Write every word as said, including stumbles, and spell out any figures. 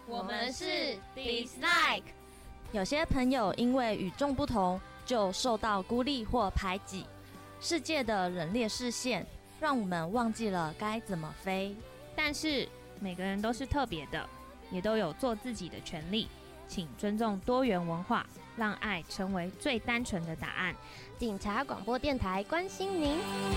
我们是 dislike。 有些朋友因为与众不同，就受到孤立或排挤。世界的冷冽视线，让我们忘记了该怎么飞。 但是每个人都是特别的，也都有做自己的权利。请尊重多元文化，让爱成为最单纯的答案。 警察广播电台关心您。